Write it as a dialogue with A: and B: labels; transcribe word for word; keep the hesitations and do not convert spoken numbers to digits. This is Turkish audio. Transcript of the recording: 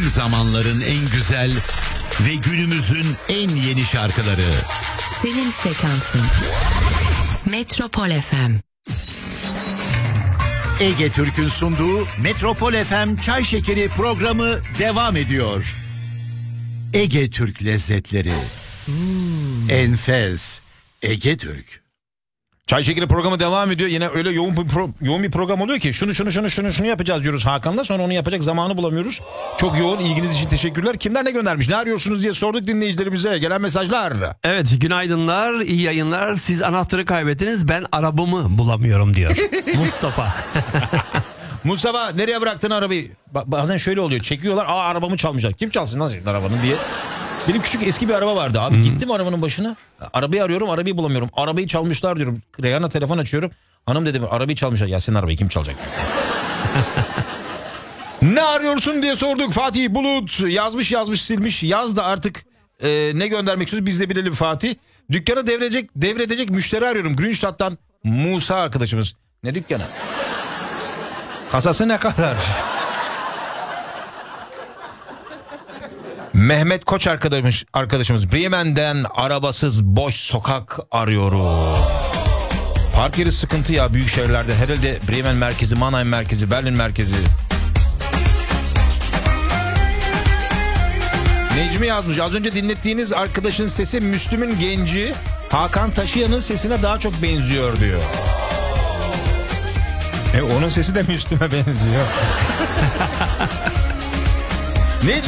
A: zamanların en güzel ve günümüzün en yeni şarkıları.
B: Senin frekansın. Metropol F M.
A: Ege Türk'ün sunduğu Metropol F M Çay Şekeri programı devam ediyor. Ege Türk lezzetleri. Hmm. Enfes. Ege Türk.
C: Çay Şekeri programı devam ediyor. Yine öyle yoğun bir, pro, yoğun bir program oluyor ki şunu şunu şunu şunu şunu yapacağız diyoruz Hakan'la. Sonra onu yapacak zamanı bulamıyoruz. Çok yoğun, ilginiz için teşekkürler. Kimler ne göndermiş, ne arıyorsunuz diye sorduk dinleyicilerimize. Gelen mesajlar.
D: Evet, günaydınlar, iyi yayınlar. Siz anahtarı kaybettiniz, ben arabamı bulamıyorum diyor Mustafa.
C: Mustafa, nereye bıraktın arabayı? Ba- bazen şöyle oluyor, çekiyorlar, aa arabamı çalmışlar. Kim çalsın nasıl arabanı diye. Benim küçük eski bir araba vardı abi. Hmm. Gittim arabanın başına. Arabayı arıyorum, arabayı bulamıyorum. Arabayı çalmışlar diyorum. Reyhan'a telefon açıyorum. Hanım dedim, arabayı çalmışlar. Ya senin arabayı kim çalacak? Ne arıyorsun diye sorduk. Fatih Bulut yazmış yazmış silmiş. Yaz da artık e, ne göndermek istiyoruz biz de bilelim Fatih. Dükkanı devredecek, devredecek müşteri arıyorum. Grünstadt'tan Musa arkadaşımız. Ne dükkanı? Kasası ne kadar? Mehmet Koç arkadaşımız, arkadaşımız Bremen'den arabasız boş sokak arıyoruz. Park yeri sıkıntı ya büyük şehirlerde. Herhalde Bremen merkezi, Mannheim merkezi, Berlin merkezi. Necmi yazmış. Az önce dinlettiğiniz arkadaşın sesi Müslüm'ün genci Hakan Taşıyan'ın sesine daha çok benziyor diyor. E onun sesi de Müslüm'e benziyor. Necmi